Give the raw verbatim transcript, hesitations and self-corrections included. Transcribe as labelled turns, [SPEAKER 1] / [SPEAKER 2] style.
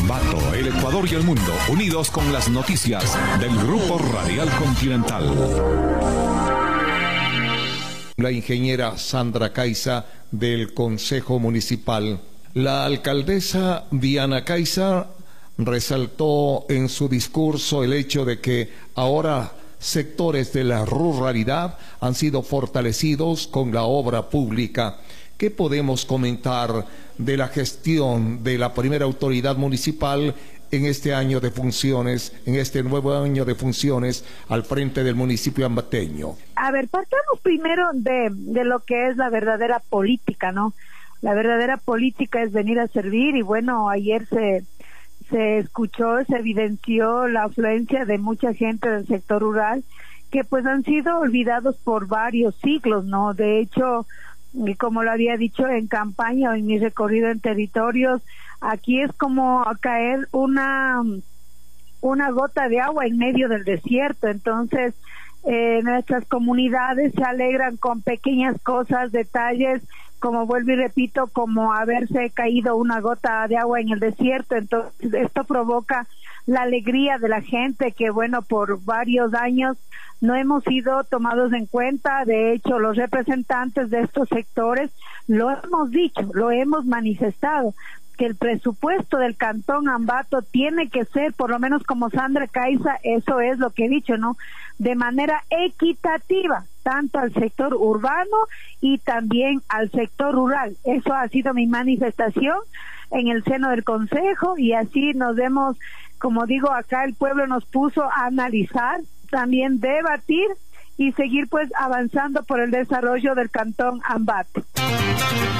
[SPEAKER 1] Ambato, el Ecuador y el mundo, unidos con las noticias del Grupo Radial Continental.
[SPEAKER 2] La ingeniera Sandra Caiza del Consejo Municipal. La alcaldesa Diana Caiza resaltó en su discurso el hecho de que ahora sectores de la ruralidad han sido fortalecidos con la obra pública. ¿Qué podemos comentar de la gestión de la primera autoridad municipal en este año de funciones, en este nuevo año de funciones al frente del municipio ambateño?
[SPEAKER 3] A ver, partamos primero de, de lo que es la verdadera política, ¿no? La verdadera política es venir a servir y bueno, ayer se, se escuchó, se evidenció la afluencia de mucha gente del sector rural que pues han sido olvidados por varios siglos, ¿no? De hecho, y como lo había dicho en campaña o en mi recorrido en territorios, aquí es como caer una una gota de agua en medio del desierto. Entonces eh, nuestras comunidades se alegran con pequeñas cosas, detalles, como vuelvo y repito, como haberse caído una gota de agua en el desierto. Entonces esto provoca la alegría de la gente que bueno, por varios años no hemos sido tomados en cuenta. De hecho, los representantes de estos sectores lo hemos dicho, lo hemos manifestado, que el presupuesto del Cantón Ambato tiene que ser, por lo menos como Sandra Caiza, eso es lo que he dicho, ¿no? De manera equitativa, tanto al sector urbano y también al sector rural. Eso ha sido mi manifestación en el seno del Consejo y así nos hemos, como digo, acá el pueblo nos puso a analizar, también debatir y seguir pues avanzando por el desarrollo del Cantón Ambato.